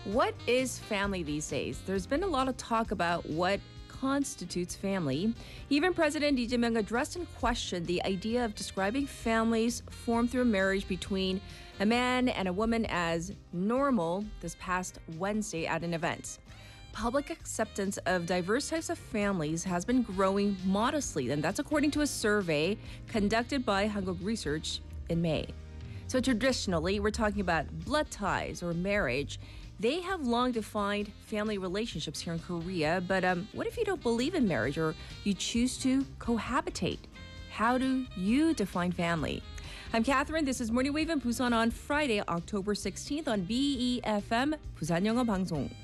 What is family these days? There's been a lot of talk about what constitutes family. Even President Lee Jae-myung addressed and questioned the idea of describing families formed through a marriage between a man and a woman as normal this past Wednesday at an event. Public acceptance of diverse types of families has been growing modestly, and that's according to a survey conducted by Hankuk Research in May. So traditionally, we're talking about blood ties or marriage. They have long defined family relationships here in Korea, but what if you don't believe in marriage or you choose to cohabitate? How do you define family? I'm Catherine. This is Morning Wave in Busan on Friday, October 16th on BEFM, Busan 영어 방송.